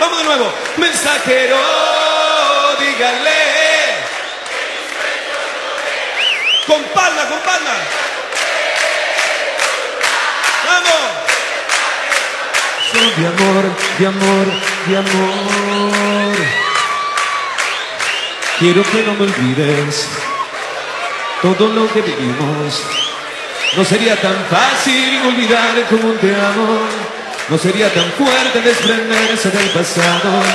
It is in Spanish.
Vamos de nuevo. Mensajero, dígale. Con palma, con palma. Vamos. Son de amor, de amor, de amor. Quiero que no me olvides todo lo que vivimos. No sería tan fácil olvidar como te amo. No sería tan fuerte desprenderse del pasado.